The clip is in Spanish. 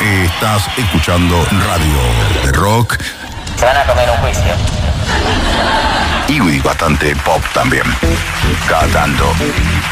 Estás escuchando radio de rock. Se van a comer un juicio. Y bastante pop también. Cada tanto.